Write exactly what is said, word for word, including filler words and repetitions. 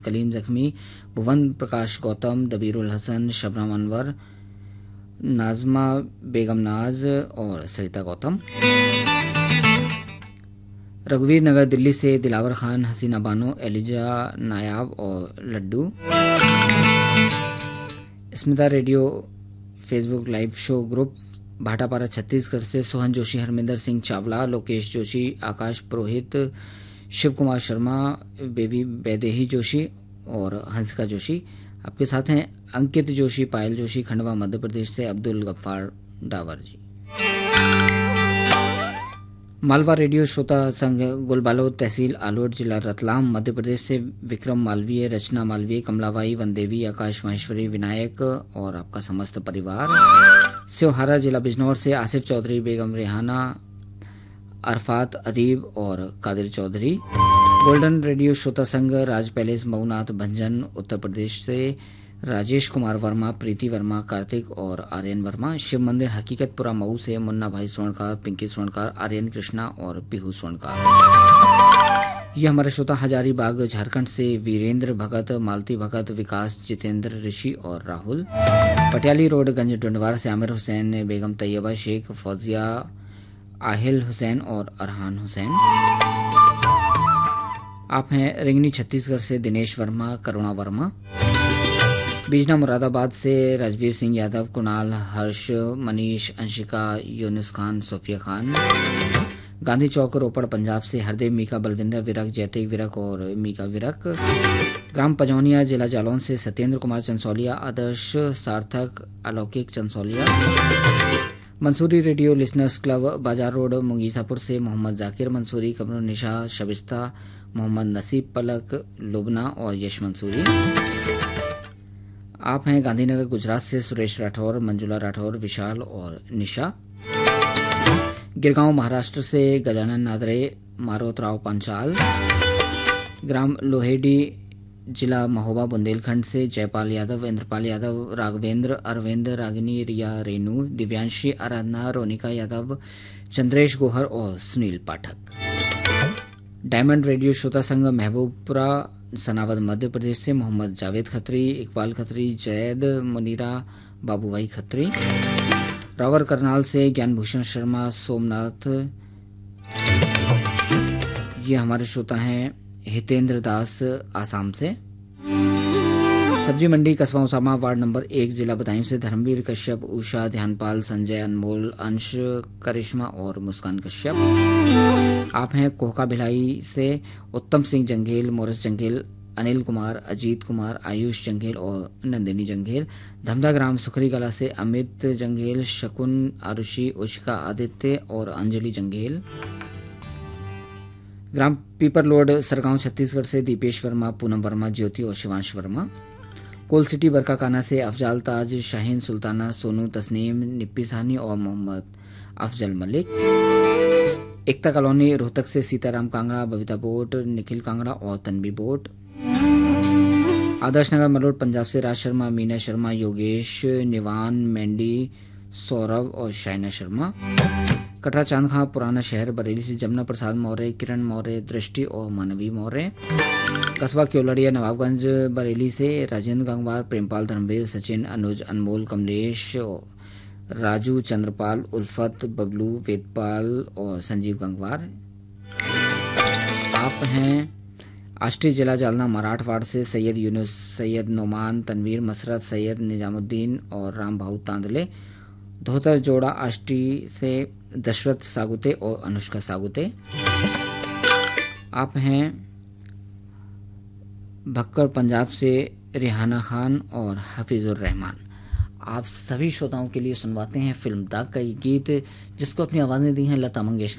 कलीम जख्मी, भुवन प्रकाश गौतम, दबीरुल हसन, शबनम अनवर, नाजमा बेगम नाज और सरिता गौतम। रघुवीर नगर दिल्ली से दिलावर खान, हसीना बानो, एलिजा नायाब और Laddu. Smita radio Facebook live show group Bhatapara Chhattisgarh से सोहन जोशी, हरमिंदर सिंह चावला, लोकेश जोशी, आकाश पुरोहित, शिव कुमार शर्मा, बेबी बैदेही जोशी और हंसिका जोशी। आपके साथ हैं अंकित जोशी, पायल जोशी, खंडवा मध्य प्रदेश से अब्दुल गफ्फार डावर जी। मालवा रेडियो श्रोता संघ गुलबालोद तहसील आलोट जिला रतलाम मध्य प्रदेश से विक्रम मालवीय, रचना मालवीय, कमलाबाई, वनदेवी, आकाश माहेश्वरी, विनायक और आपका समस्त परिवार। सिवहारा जिला बिजनौर से आसिफ चौधरी, बेगम रेहाना, अरफात अदीब और कादिर चौधरी। गोल्डन रेडियो श्रोता संघ राज पैलेस मऊनाथ भंजन उत्तर प्रदेश से राजेश कुमार वर्मा, प्रीति वर्मा, कार्तिक और आर्यन वर्मा। शिव मंदिर हकीकतपुरा मऊ से मुन्ना भाई स्वर्णकार, पिंकी स्वर्णकार, आर्यन कृष्णा और पिहू स्वर्णकार। ये हमारे श्रोता हजारीबाग झारखंड से वीरेंद्र भगत, मालती भगत, विकास, जितेंद्र, ऋषि और राहुल। पटियाली रोड गंज डुंडवार से आमिर हुसैन, बेगम तैयबा शेख, फौजिया, आहिल हुसैन और अरहान हुसैन। आप हैं रिंगनी छत्तीसगढ़ से दिनेश वर्मा, करुणा वर्मा। बीजना मुरादाबाद से राजवीर सिंह यादव, कुणाल, हर्ष, मनीष, अंशिका, यूनुस खान, सोफिया खान। गांधी चौक रोपड़ पंजाब से हरदेव, मीका, बलविंदर विरक, जैतिक विरक और मीका विरक। ग्राम पजौनिया जिला जालौन से सत्येंद्र कुमार चंसौलिया, आदर्श, सार्थक, अलौकिक चंसौलिया। मंसूरी रेडियो लिसनर्स क्लब बाजार रोड मुंगीसापुर से मोहम्मद जाकिर मंसूरी, कमरुन निशा, शबिस्ता, मोहम्मद नसीब पलक, लुबना और यश मंसूरी। आप हैं गांधीनगर गुजरात से सुरेश राठौर, मंजुला राठौर, विशाल और निशा। गिरगांव महाराष्ट्र से गजानन नादरे, मारोतराव पांचाल। ग्राम लोहेडी जिला महोबा बुंदेलखंड से जयपाल यादव, इंद्रपाल यादव, राघवेंद्र, अरविंद, रागिनी, रिया, रेनू, दिव्यांशी, आराधना, रोनिका यादव, चंद्रेश गोहर और सुनील पाठक। डायमंड रेडियो श्रोता संघ महबूबपुरा सनावद मध्य प्रदेश से मोहम्मद जावेद खत्री, इकबाल खत्री, जैद, मुनीरा, बाबूभाई खत्री। रावर करनाल से ज्ञानभूषण शर्मा, सोमनाथ। ये हमारे श्रोता हैं हितेंद्र दास आसाम से। सब्जी मंडी कस्बा उसामा वार्ड नंबर एक जिला बदायूं से धर्मवीर कश्यप, उषा, ध्यानपाल, संजय, अनमोल, अंश, करिश्मा और मुस्कान कश्यप। आप हैं कोहका भिलाई से उत्तम सिंह जंगेल, मोरस जंगेल, अनिल कुमार, अजीत कुमार, आयुष जंगेल और नंदिनी जंगेल। धमधा ग्राम सुखरी कला से अमित जंगेल, शकुन, आरुषि, उषिका, आदित्य और अंजलि जंगेल। ग्राम पीपर लोड सरगांव छत्तीसगढ़ से दीपेश वर्मा, पूनम वर्मा, ज्योति और शिवांश वर्मा। कोल सिटी बरकाकाना से अफजाल ताज, शाहीन सुल्ताना, सोनू, तस्नीम, निप्पी साहनी और मोहम्मद अफजल मलिक। एकता कॉलोनी रोहतक से सीताराम कांगड़ा, बबीता बोट, निखिल कांगड़ा और तन्वी बोट। आदर्श नगर मलोट पंजाब से राज शर्मा, मीना शर्मा, योगेश, निवान, मेंडी, सौरभ और शाइना शर्मा। कटरा चांदखा पुराना शहर बरेली से जमुना प्रसाद मौर्य, किरण मौर्य, दृष्टि और मानवी मौर्य। कस्बा केवलड़िया नवाबगंज बरेली से राजेंद्र गंगवार, प्रेमपाल, धर्मवीर, सचिन, अनुज, अनमोल, कमलेश, राजू, चंद्रपाल, उल्फत, बबलू, वेदपाल और संजीव गंगवार। आप हैं आष्टी जिला जालना मराठवाड़ से सैयद यूनुस, सैयद नोमान, तनवीर, मसरत, सैयद निजामुद्दीन और राम भाऊ तांदले। धोतर जोड़ा आष्टी से दशरथ सागुते और अनुष्का सागुते। आप हैं भक्कर पंजाब से रिहाना खान और हफीजुर रहमान। आप सभी श्रोताओं के लिए सुनवाते हैं फिल्म दाग का ये गीत, जिसको अपनी आवाज़ें दी हैं लता मंगेशकर